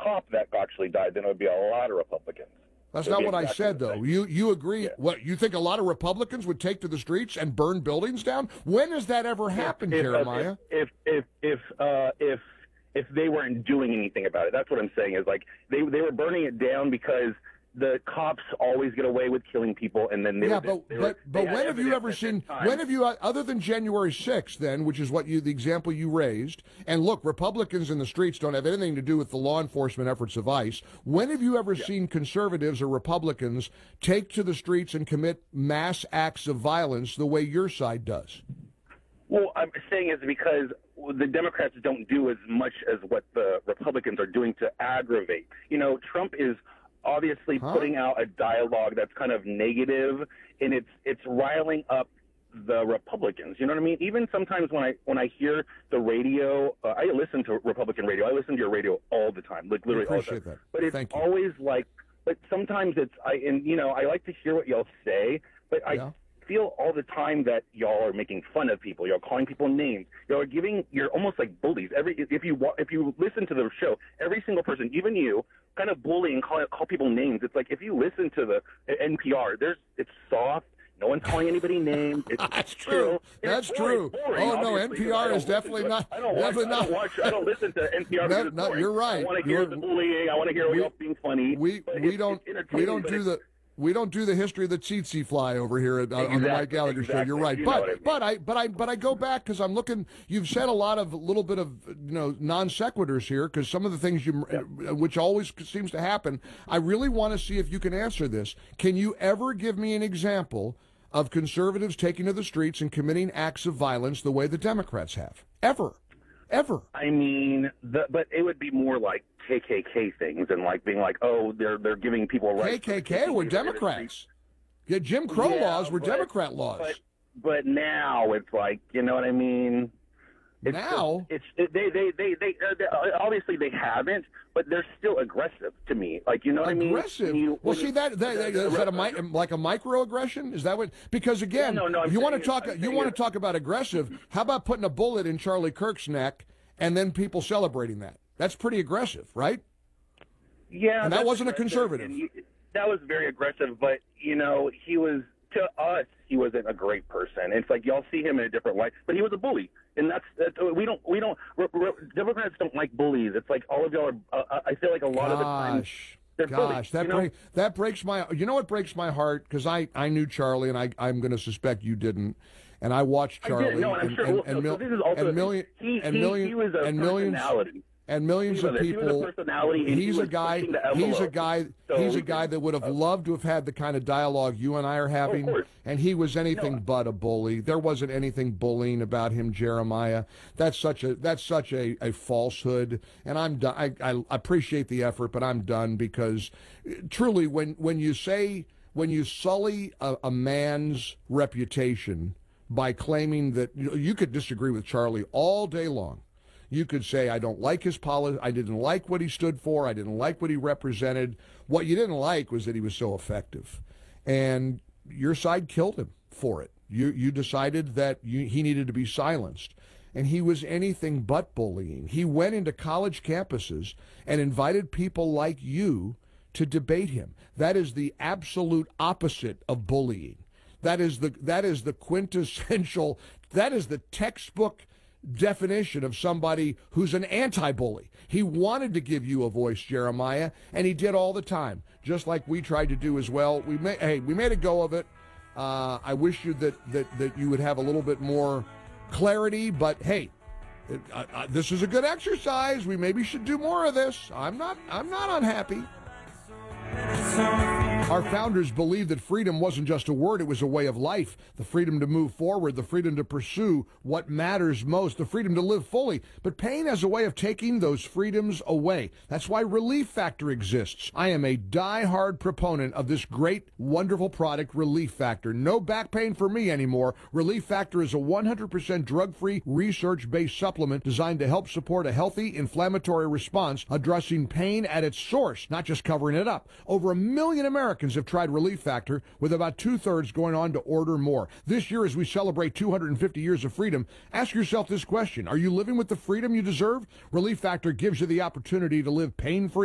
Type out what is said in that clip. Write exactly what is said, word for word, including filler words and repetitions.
cop that actually died, then it would be a lot of Republicans. That's not what I said, though. You you agree? Yeah. What you think? A lot of Republicans would take to the streets and burn buildings down? When has that ever happened, if, Jeremiah? If if if if, uh, if if they weren't doing anything about it, that's what I'm saying. Is like they they were burning it down because the cops always get away with killing people, and then they yeah, were, but they but, were, but when have you ever seen? When have you, other than January sixth, then, which is what you the example you raised? And look, Republicans in the streets don't have anything to do with the law enforcement efforts of ICE. When have you ever yeah. seen conservatives or Republicans take to the streets and commit mass acts of violence the way your side does? Well, I'm saying is because the Democrats don't do as much as what the Republicans are doing to aggravate. You know, Trump is obviously huh? putting out a dialogue that's kind of negative, and it's it's riling up the Republicans. You know what I mean? Even sometimes when I when I hear the radio, uh, I listen to Republican radio. I listen to your radio all the time, like literally all the time. That. But it's Thank always you. like, but sometimes it's I and you know I like to hear what y'all say, but I. Yeah. feel all the time that y'all are making fun of people. You're calling people names. You're giving. You're almost like bullies. Every if you if you listen to the show, every single person, even you, kind of bully and call call people names. It's like if you listen to the N P R, there's it's soft. No one's calling anybody names. It's That's true. That's boring, true. Boring, oh no, N P R is definitely not. I don't watch. Definitely I don't not. watch. I don't listen to N P R. No, no, you're right. I want to hear you're, the bullying. I want to hear we, y'all being funny. We we it's, don't it's we don't do the. We don't do the history of the tsetse fly over here at, exactly, on the Mike Gallagher exactly. show. You're right, you but I mean. but I but I but I go back because I'm looking. You've said a lot of little bit of you know non sequiturs here because some of the things you, yeah. which always seems to happen. I really want to see if you can answer this. Can you ever give me an example of conservatives taking to the streets and committing acts of violence the way the Democrats have? Ever, ever? I mean, the, but it would be more like K K K things and like being like, oh, they're they're giving people rights. K K K were Democrats. Yeah, Jim Crow yeah, laws were but, Democrat laws. But, but now it's like, you know what I mean? It's now it's it, they they they they, uh, they uh, obviously they haven't, but they're still aggressive to me. Like you know what aggressive. I mean? You, well, see that, that, that is that a mi- like a microaggression? Is that what? Because again, no, no, no, you want to talk I'm you want to talk about aggressive. How about putting a bullet in Charlie Kirk's neck and then people celebrating that? That's pretty aggressive, right? Yeah, and that wasn't a conservative. He, that was very aggressive, but you know, he was to us. He wasn't a great person. It's like y'all see him in a different light, but he was a bully, and that's, that's we don't we don't re, re, Democrats don't like bullies. It's like all of y'all are. Uh, I feel like a lot Gosh. of the time. They're Gosh, bullies, that you know? break, that breaks my. You know what breaks my heart? Because I, I knew Charlie, and I I'm going to suspect you didn't. And I watched Charlie. I did. No, and I'm and, sure. and, Well, and, so mil- this is also and million he, and he, million he was a and millions. personality. And millions of He was people. a personality, and he's he a was guy. pushing the He's a envelope. guy. So he's a we guy can- that would have uh, loved to have had the kind of dialogue you and I are having. Oh, of course. And he was anything No. but a bully. There wasn't anything bullying about him, Jeremiah. That's such a that's such a, a falsehood. And I'm done. I, I appreciate the effort, but I'm done because uh, truly, when when you say when you sully a, a man's reputation by claiming that you, you could disagree with Charlie all day long. You could say, I don't like his policy. I didn't like what he stood for. I didn't like what he represented. What you didn't like was that he was so effective. And your side killed him for it. You you decided that you, he needed to be silenced. And he was anything but bullying. He went into college campuses and invited people like you to debate him. That is the absolute opposite of bullying. That is the that is the quintessential, that is the textbook definition of somebody who's an anti-bully. He wanted to give you a voice, Jeremiah, and he did all the time, just like we tried to do as well. We made, hey, we made a go of it. Uh, I wish you that, that, that you would have a little bit more clarity, but hey, it, uh, uh, this is a good exercise. We maybe should do more of this. I'm not, I'm not unhappy. Our founders believed that freedom wasn't just a word, it was a way of life. The freedom to move forward, the freedom to pursue what matters most, the freedom to live fully. But pain has a way of taking those freedoms away. That's why Relief Factor exists. I am a die-hard proponent of this great, wonderful product, Relief Factor. No back pain for me anymore. Relief Factor is a one hundred percent drug-free, research-based supplement designed to help support a healthy inflammatory response, addressing pain at its source, not just covering it up. Over a million Americans have tried Relief Factor, with about two-thirds going on to order more. This year, as we celebrate two hundred fifty years of freedom, ask yourself this question. Are you living with the freedom you deserve? Relief Factor gives you the opportunity to live pain-free